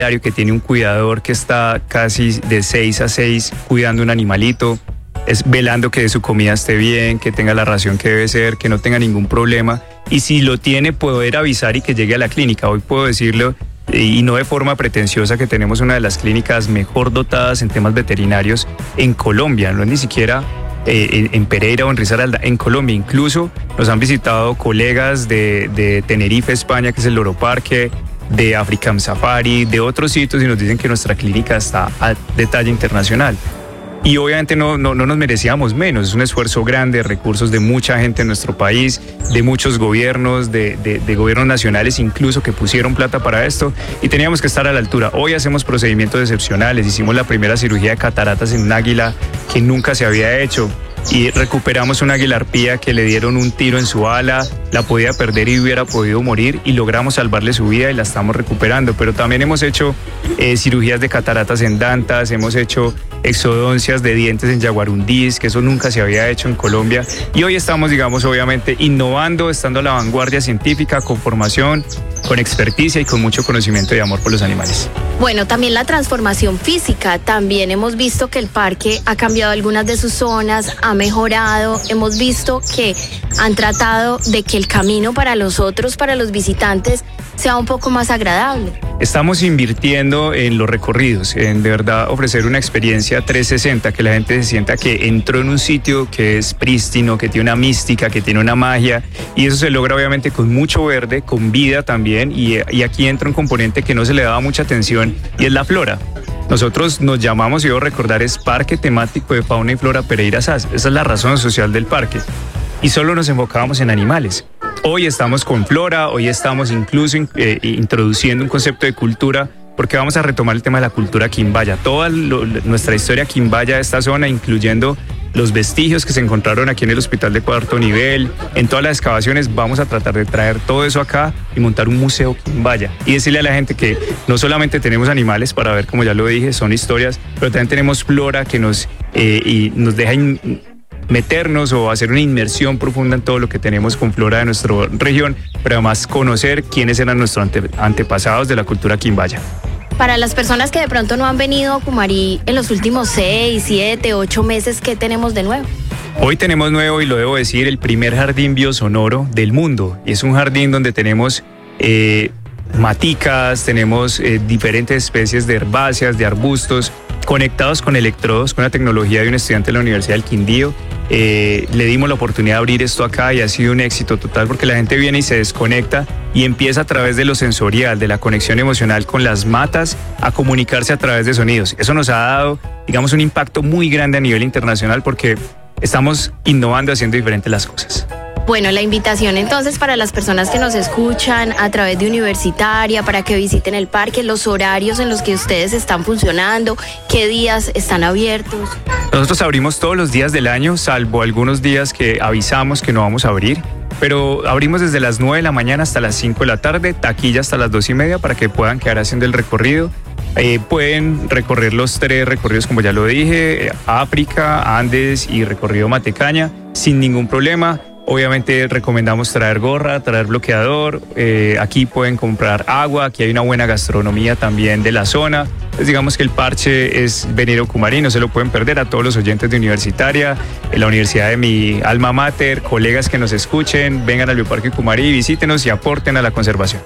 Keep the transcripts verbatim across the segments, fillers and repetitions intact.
que tiene un cuidador que está casi de seis a seis cuidando un animalito, es velando que su comida esté bien, que tenga la ración que debe ser, que no tenga ningún problema. Y si lo tiene, poder avisar y que llegue a la clínica. Hoy puedo decirlo, y no de forma pretenciosa, que tenemos una de las clínicas mejor dotadas en temas veterinarios en Colombia. No es ni siquiera eh, en, en Pereira o en Risaralda, en Colombia. Incluso nos han visitado colegas de, de Tenerife, España, que es el Loro Parque, de African Safari, de otros sitios, y nos dicen que nuestra clínica está a, de talla internacional. Y obviamente no, no, no nos merecíamos menos, es un esfuerzo grande, recursos de mucha gente en nuestro país, de muchos gobiernos, de, de, de gobiernos nacionales incluso, que pusieron plata para esto, y teníamos que estar a la altura. Hoy hacemos procedimientos excepcionales, hicimos la primera cirugía de cataratas en un águila que nunca se había hecho, y recuperamos una águila arpía que le dieron un tiro en su ala, la podía perder y hubiera podido morir, y logramos salvarle su vida y la estamos recuperando. Pero también hemos hecho eh, cirugías de cataratas en Dantas, hemos hecho exodoncias de dientes en Yaguarundís, que eso nunca se había hecho en Colombia, y hoy estamos, digamos, obviamente innovando, estando a la vanguardia científica, con formación, con experticia y con mucho conocimiento y amor por los animales. Bueno, también la transformación física, también hemos visto que el parque ha cambiado algunas de sus zonas, ha mejorado, hemos visto que han tratado de que el camino para los otros, para los visitantes, sea un poco más agradable. Estamos invirtiendo en los recorridos, en de verdad ofrecer una experiencia trescientos sesenta, que la gente se sienta que entró en un sitio que es prístino, que tiene una mística, que tiene una magia, y eso se logra obviamente con mucho verde, con vida también, y, y aquí entra un componente que no se le daba mucha atención, y es la flora. Nosotros nos llamamos, y debo recordar, es Parque Temático de Fauna y Flora Pereira S A S. Esa es la razón social del parque. Y solo nos enfocábamos en animales. Hoy estamos con flora, hoy estamos incluso eh, introduciendo un concepto de cultura, porque vamos a retomar el tema de la cultura quimbaya. Toda lo, nuestra historia quimbaya de esta zona, incluyendo los vestigios que se encontraron aquí en el hospital de cuarto nivel, en todas las excavaciones, vamos a tratar de traer todo eso acá y montar un museo quimbaya. Y decirle a la gente que no solamente tenemos animales para ver, como ya lo dije, son historias, pero también tenemos flora que nos, eh, y nos deja in, meternos o hacer una inmersión profunda en todo lo que tenemos con flora de nuestra región, pero además conocer quiénes eran nuestros ante, antepasados de la cultura quimbaya. Para las personas que de pronto no han venido a Cumarí en los últimos seis, siete, ocho meses, ¿qué tenemos de nuevo? Hoy tenemos nuevo, y lo debo decir, el primer jardín biosonoro del mundo. Y es un jardín donde tenemos eh, maticas, tenemos eh, diferentes especies de herbáceas, de arbustos, conectados con electrodos, con la tecnología de un estudiante de la Universidad del Quindío. Eh, le dimos la oportunidad de abrir esto acá y ha sido un éxito total, porque la gente viene y se desconecta y empieza a través de lo sensorial, de la conexión emocional con las matas, a comunicarse a través de sonidos. Eso nos ha dado, digamos, un impacto muy grande a nivel internacional, porque estamos innovando, haciendo diferentes las cosas. Bueno, la invitación entonces para las personas que nos escuchan a través de Universitaria, para que visiten el parque, los horarios en los que ustedes están funcionando, qué días están abiertos. Nosotros abrimos todos los días del año, salvo algunos días que avisamos que no vamos a abrir, pero abrimos desde las nueve de la mañana hasta las cinco de la tarde, taquilla hasta las dos y media para que puedan quedar haciendo el recorrido. Eh, pueden recorrer los tres recorridos, como ya lo dije, África, Andes y recorrido Matecaña, sin ningún problema. Obviamente recomendamos traer gorra, traer bloqueador, eh, aquí pueden comprar agua, aquí hay una buena gastronomía también de la zona. Pues digamos que el parche es venir a Cumarí, no se lo pueden perder. A todos los oyentes de Universitaria, en la universidad de mi alma mater, colegas que nos escuchen, vengan al Bioparque Cumarí, visítenos y aporten a la conservación.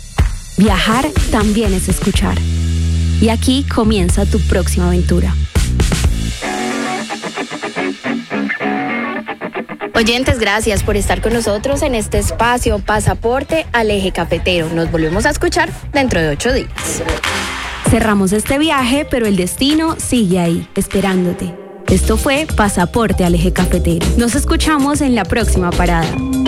Viajar también es escuchar. Y aquí comienza tu próxima aventura. Oyentes, gracias por estar con nosotros en este espacio Pasaporte al Eje Cafetero. Nos volvemos a escuchar dentro de ocho días. Cerramos este viaje, pero el destino sigue ahí, esperándote. Esto fue Pasaporte al Eje Cafetero. Nos escuchamos en la próxima parada.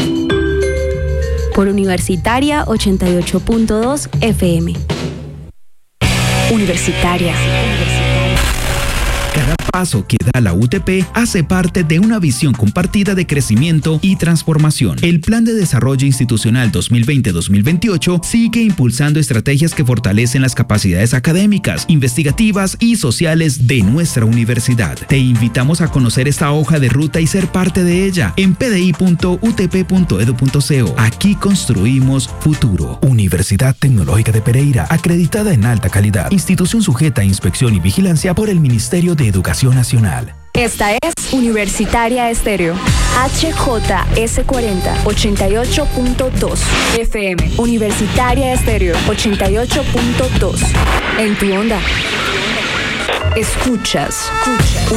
Por Universitaria ochenta y ocho punto dos F M. Universitaria. Cada paso que da la U T P hace parte de una visión compartida de crecimiento y transformación. El Plan de Desarrollo Institucional dos mil veinte a dos mil veintiocho sigue impulsando estrategias que fortalecen las capacidades académicas, investigativas y sociales de nuestra universidad. Te invitamos a conocer esta hoja de ruta y ser parte de ella en p d i punto u t p punto e d u punto c o. Aquí construimos futuro. Universidad Tecnológica de Pereira, acreditada en alta calidad, institución sujeta a inspección y vigilancia por el Ministerio de Educación Nacional. Esta es Universitaria Estéreo. H J S cuarenta, ochenta y ocho punto dos F M. Universitaria Estéreo, ochenta y ocho punto dos. En tu onda. Escuchas. Escuchas.